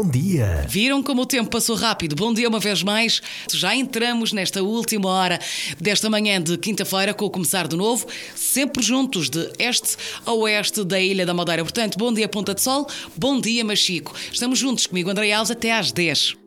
bom dia. Viram como o tempo passou rápido? Bom dia uma vez mais. Já entramos nesta última hora desta manhã de quinta-feira com o Começar de Novo, sempre juntos de este a oeste da Ilha da Madeira. Portanto, bom dia Ponta de Sol, bom dia Machico. Estamos juntos comigo, André Alves, até às 10.